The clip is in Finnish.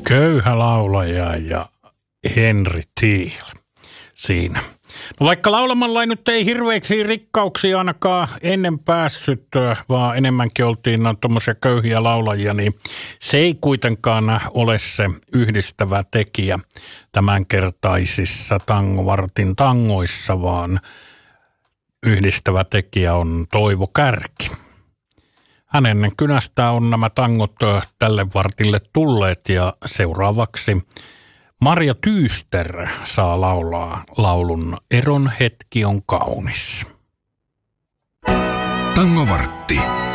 Köyhä laulaja ja Henry Thiel siinä. No vaikka laulamalla nyt ei hirveiksi rikkauksia ainakaan ennen päässyt, vaan enemmänkin oltiin tuommoisia köyhiä laulajia, niin se ei kuitenkaan ole se yhdistävä tekijä tämänkertaisissa Tangovartin tangoissa, vaan yhdistävä tekijä on Toivo Kärki. Hänen kynästään on nämä tangot tälle vartille tulleet ja seuraavaksi Marja Tyyster saa laulaa laulun Eron hetki on kaunis. Tangovartti.